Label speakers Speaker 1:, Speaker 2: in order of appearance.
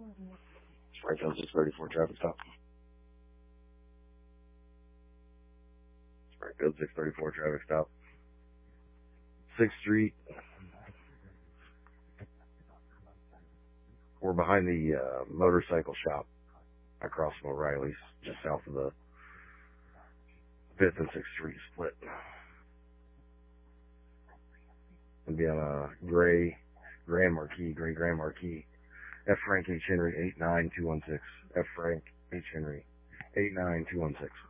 Speaker 1: Springfield 634 traffic stop. Springfield 634 traffic stop. 6th Street. We're behind the motorcycle shop across from O'Reilly's, just south of the 5th and 6th Street split. It'll be on a gray Grand Marquis. F. Frank H. Henry 89216. F. Frank H. Henry 89216.